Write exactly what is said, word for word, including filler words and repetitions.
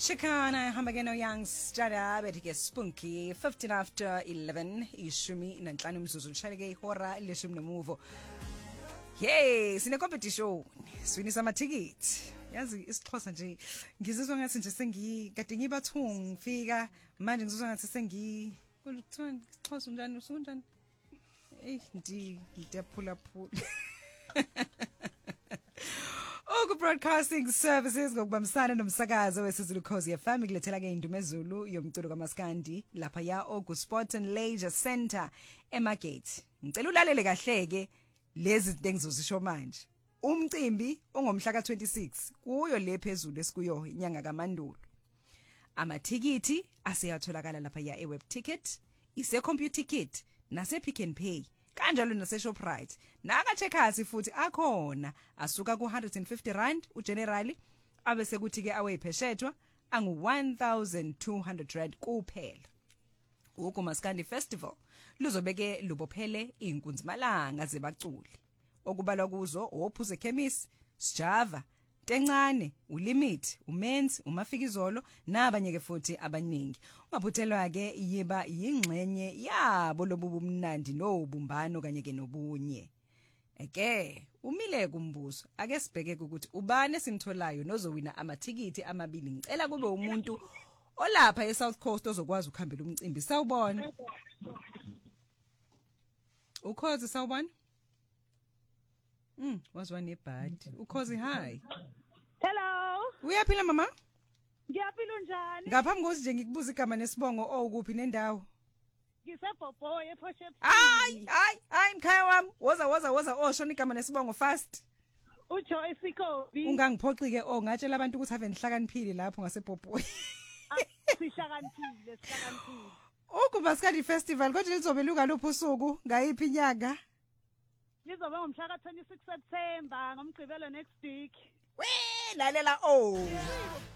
Shikana Hamageno Young Stada Betike Spunky fifteen after eleven ishumi nanhlanu umzuzu lishaleke ihora leshumi nomuvo. Hey, sine competition. Swinisa amathikiti. Yazi isixhosa nje ngizizwa ngathi nje sengi kade ngibathungu ngifika manje ngizizwa ngathi sengi kuthiwa isixhosa unjani usunjani? Eh ndi ngiyaphula phula. Oku Broadcasting Services ngokubambisana nomsakazo wesiZulu Khosi F M ngilethela ke indumezulu yomculo kaMaskandi lapha ya Oku Sport and Leisure Center eMarket. Ngicela ulalele kahleke lezi zinto engizozisho manje. Umcimbi ongomhla ka twenty-six kuyo le phezulu esikuyo inyanga kaMandulo. Amathikiti aseyatholakala lapha ya eWeb Ticket, ise Computer Ticket nase Pick n Pay. Kanjalo nase Shoprite naka Checkers futhi akhona asuka ku one hundred fifty rand ugenerally abese kuthi ke away pheshethwa angu one thousand two hundred rand kuphela. Uku Maskandi Festival luzobeke lubophele inkunzimalanga zebaculi okubalwa kuzo ophuze chemist Sjava Tencane uLimit uMenzi uMafikizolo nabanye ke futhi abaningi ungaphuthelwa ke yiba yingxenye yabo lobubumnandi nobumbano kanye ke nobunye eke umile kumbuzo ake sibheke ukuthi ubani simtholayo nozowina amathikiti amabili ngicela kube umuntu olapha eSouth Coast ozokwazi ukuhambela umcimbi sawubona ukhozi sawubona Mm, wazwa nebhadi. Ukhozi hi. Hello. Uyaphila mama? Ngiyaphila njani? Ngaphambi kokuthi nje ngikubuza igama nesibongo okuphi nendawo. Ngisebhobo ephoshe. Ay, ay, ay mkhaya wami. Woza woza woza oshona igama nesibongo fast. uJoyce Sikobi. Ungangiphoxi ke oh ngatshela abantu ukuthi have nihlakaniphile lapho ngasebhobo. Sihlakaniphile, sihlakaniphile. Ukumaskandi Festival konje lizobe luka luphi usuku ngayiphi inyanga? Lizobe ngomhla ka twenty-six September ngomgqibelo next week. We lalela oh.